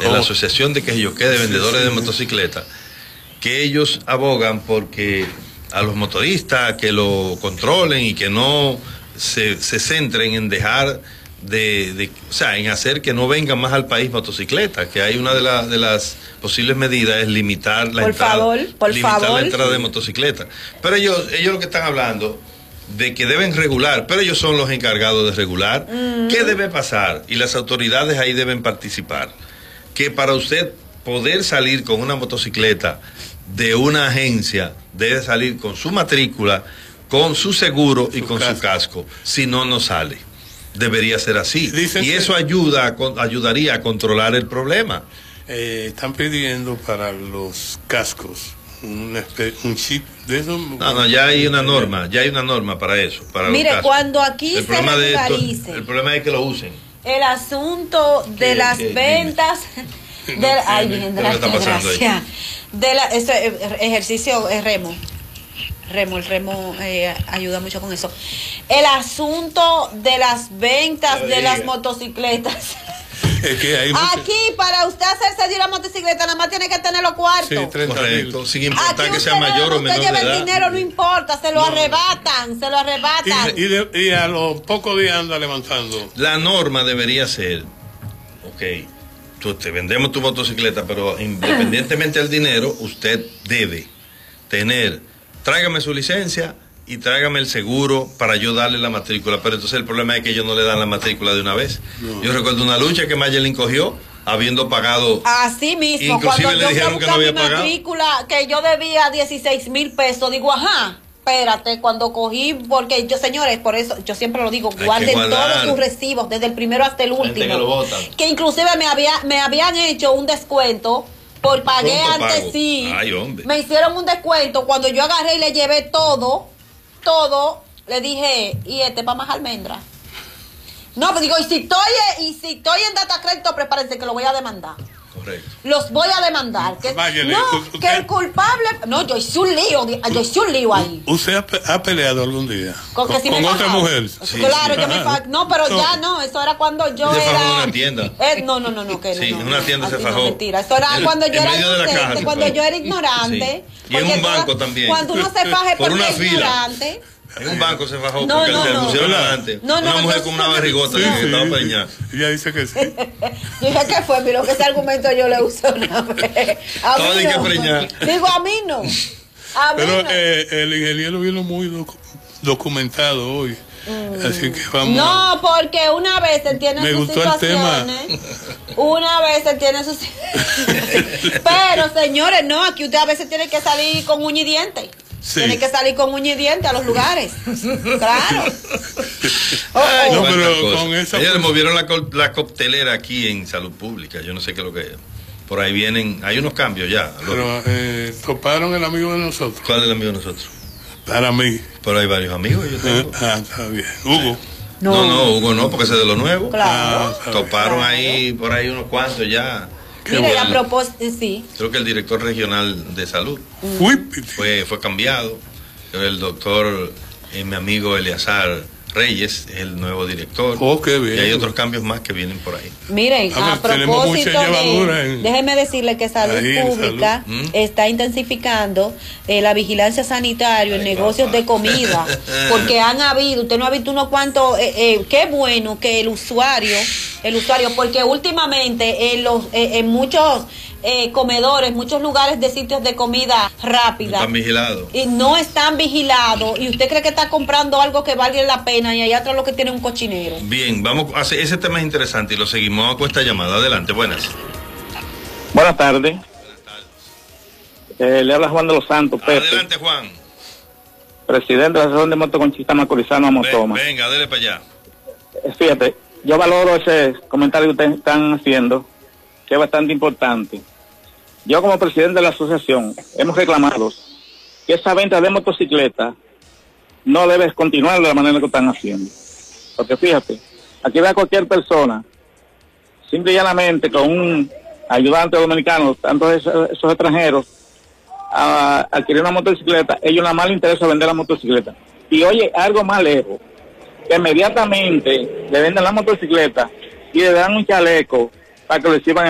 de la Asociación de de Vendedores de Motocicletas, que ellos abogan porque a los motoristas que lo controlen y que no se centren en dejar o sea, en hacer que no vengan más al país motocicletas, que hay una de las posibles medidas es limitar la entrada de motocicletas. Pero ellos lo que están hablando de que deben regular, pero ellos son los encargados de regular. ¿Qué debe pasar? Y las autoridades ahí deben participar. Que para usted poder salir con una motocicleta de una agencia, debe salir con su matrícula, con su seguro y con su casco. Si no, no sale. Debería ser así. Y eso ayudaría a controlar el problema. Están pidiendo para los cascos un chip de eso. No, ya hay una norma, para eso. Para mire, cuando aquí el problema de esto, el problema es que lo usen. El asunto de las ventas ay, bien, gracias. Ejercicio remo. El remo ayuda mucho con eso. El asunto de las ventas de las motocicletas. Es que hay aquí, para usted hacerse de una motocicleta, nada más tiene que tener los cuartos. Sí, 30,000. Sin importar que sea mayor o menor de edad. Usted lleva el dinero, no importa, se lo arrebatan. Y a los pocos días anda levantando. La norma debería ser, te vendemos tu motocicleta, pero independientemente del dinero, usted debe tráigame su licencia y tráigame el seguro para yo darle la matrícula. Pero entonces el problema es que ellos no le dan la matrícula de una vez. No. Yo recuerdo una lucha que Mayelin cogió habiendo pagado. Así mismo, inclusive cuando le dijeron que no había pagado. Matrícula, que yo debía 16,000 pesos, digo, espérate, cuando cogí, porque yo, señores, por eso yo siempre lo digo, guarden todos sus recibos, desde el primero hasta el último. Que inclusive me habían hecho un descuento. Por pagué antes, sí. Ay, hombre. Me hicieron un descuento. Cuando yo agarré y le llevé todo, le dije, ¿y para más almendras? No, pues digo, y si estoy en data crédito, prepárense que lo voy a demandar. Correcto. Los voy a demandar. Que el culpable. No, yo hice un lío ahí. ¿Usted ha peleado algún día? ¿Con otra mujer? Sí, claro, yo no, pero ya no, eso era cuando yo era. Se fajó en una tienda. No, que sí, no. en una tienda se fajó. No, mentira, eso era cuando yo era inocente, cuando yo era ignorante. Sí. Y en un banco también. Cuando uno se faje por una es fila. Ignorante. En un banco se fajó porque se pusieron adelante. Una mujer con una barrigota que estaba preñada. Ella dice que sí. Yo dije, ¿qué fue? Mira, que ese argumento yo le usé una vez. Todo hay que preñar. Digo, a mí no. Pero el ingeniero vino muy documentado hoy. Así que vamos. No, porque una vez él tiene sus situaciones. Una vez él tiene sus. Pero, señores, no, aquí usted a veces tiene que salir con uña y diente. Sí. Tiene que salir con uña y diente a los lugares. Claro. No, pero con esa. Ellos le movieron la coctelera aquí en Salud Pública. Yo no sé qué es lo que es. Por ahí hay unos cambios ya. Pero toparon el amigo de nosotros. ¿Cuál es el amigo de nosotros? Para mí. Pero hay varios amigos. Yo tengo. Está bien. Hugo. No, Hugo no, porque ese es de lo nuevo. Claro. Toparon ahí, por ahí unos cuantos ya. Mire, a propósito, sí. Creo que el director regional de salud fue cambiado. El doctor, mi amigo Eleazar Reyes, es el nuevo director. Qué bien. Y hay otros cambios más que vienen por ahí. Miren, a propósito déjeme decirle que Salud Pública está intensificando la vigilancia sanitaria en negocios de comida, porque usted no ha visto unos cuantos, qué bueno que el usuario, porque últimamente en muchos comedores, muchos lugares de sitios de comida rápida. Están vigilados. Y no están vigilados. Y usted cree que está comprando algo que valga la pena y allá atrás lo que tiene un cochinero. Bien, vamos a hacer, ese tema es interesante y lo seguimos con esta llamada. Adelante, buenas. Buenas tardes. Le habla Juan de los Santos, Pepe. Adelante, Juan. Presidente de la Asociación de Motoconchistas Macorizano a Motoma. Venga, dele para allá. Fíjate, yo valoro ese comentario que ustedes están haciendo, que es bastante importante. Yo como presidente de la asociación hemos reclamado que esa venta de motocicletas no debe continuar de la manera que están haciendo. Porque fíjate, aquí va cualquier persona, simple y llanamente con un ayudante dominicano, tanto esos extranjeros, a adquirir una motocicleta, ellos nada más les interesa vender la motocicleta. Y oye, algo más lejos, que inmediatamente le venden la motocicleta y le dan un chaleco para que lo sirvan